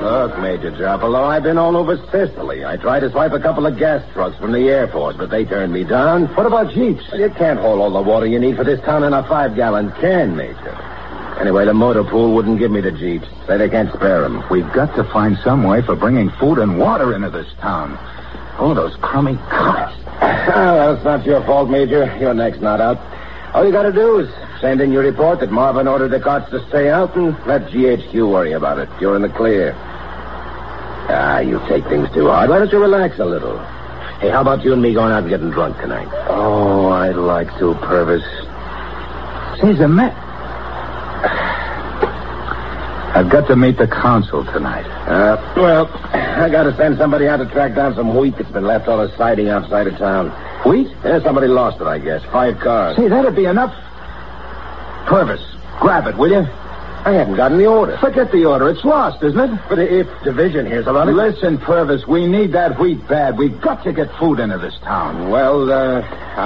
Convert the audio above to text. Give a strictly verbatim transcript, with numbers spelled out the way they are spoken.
Look, Major Jarpolo, I've been all over Sicily. I tried to swipe a couple of gas trucks from the Air Force, but they turned me down. What about jeeps? Well, you can't hold all the water you need for this town in a five-gallon can, Major. Anyway, the motor pool wouldn't give me the jeeps. Say they can't spare them. We've got to find some way for bringing food and water into this town. Oh, those crummy cops. Well, that's not your fault, Major. You're next, not out. All you got to do is send in your report that Marvin ordered the carts to stay out and let G H Q worry about it. You're in the clear. Ah, you take things too hard. Why don't you relax a little? Hey, how about you and me going out and getting drunk tonight? Oh, I'd like to, Purvis. Say, the man... I've got to meet the consul tonight. Uh, well, I got to send somebody out to track down some wheat that's been left on a siding outside of town. Wheat? Yeah, somebody lost it, I guess. Five cars. Say, that'd be enough. Purvis, grab it, will you? I haven't gotten the order. Forget the order. It's lost, isn't it? But if Division hears about it... Listen, Purvis, we need that wheat bad. We've got to get food into this town. Well, uh...